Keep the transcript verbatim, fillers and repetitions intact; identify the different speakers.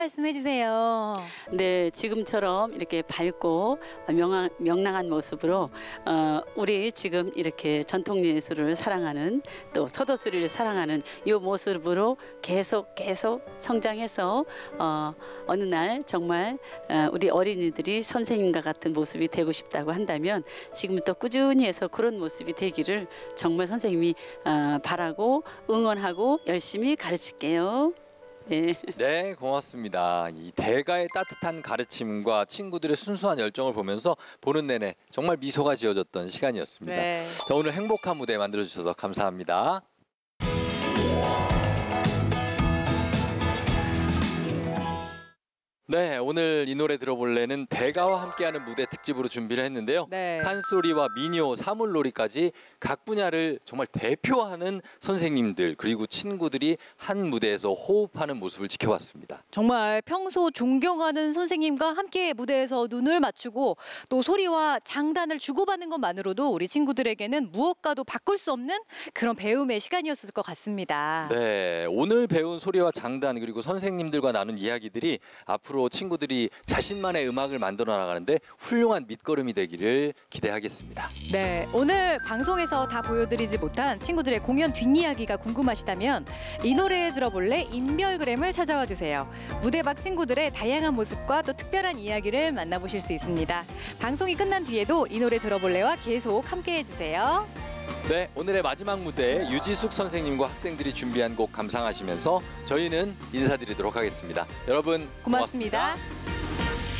Speaker 1: 말씀해 주세요.
Speaker 2: 네, 지금처럼 이렇게 밝고 명랑, 명랑한 모습으로 어, 우리 지금 이렇게 전통 예술을 사랑하는 또 서도소리를 사랑하는 이 모습으로 계속 계속 성장해서 어, 어느 날 정말 어, 우리 어린이들이 선생님과 같은 모습이 되고 싶다고 한다면 지금부터 꾸준히 해서 그런 모습이 되기를 정말 선생님이 어, 바라고 응원하고 열심히 가르칠게요. 네.
Speaker 3: 네, 고맙습니다. 이 대가의 따뜻한 가르침과 친구들의 순수한 열정을 보면서 보는 내내 정말 미소가 지어졌던 시간이었습니다.
Speaker 1: 네.
Speaker 3: 자, 오늘 행복한 무대 만들어주셔서 감사합니다. 네, 오늘 이 노래 들어볼래는 대가와 함께하는 무대 특집으로 준비를 했는데요.
Speaker 1: 네.
Speaker 3: 판소리와 민요, 사물놀이까지 각 분야를 정말 대표하는 선생님들 그리고 친구들이 한 무대에서 호흡하는 모습을 지켜봤습니다.
Speaker 1: 정말 평소 존경하는 선생님과 함께 무대에서 눈을 맞추고 또 소리와 장단을 주고받는 것만으로도 우리 친구들에게는 무엇과도 바꿀 수 없는 그런 배움의 시간이었을 것 같습니다.
Speaker 3: 네, 오늘 배운 소리와 장단 그리고 선생님들과 나눈 이야기들이 앞으로 친구들이 자신만의 음악을 만들어 나가는데 훌륭한 밑거름이 되기를 기대하겠습니다.
Speaker 1: 네, 오늘 방송에서 다 보여드리지 못한 친구들의 공연 뒷이야기가 궁금하시다면 이 노래 들어볼래 인별그램을 찾아와 주세요. 무대 밖 친구들의 다양한 모습과 또 특별한 이야기를 만나보실 수 있습니다. 방송이 끝난 뒤에도 이 노래 들어볼래와 계속 함께 해주세요.
Speaker 3: 네, 오늘의 마지막 무대 유지숙 선생님과 학생들이 준비한 곡 감상하시면서 저희는 인사드리도록 하겠습니다. 여러분
Speaker 1: 고맙습니다.
Speaker 3: 고맙습니다.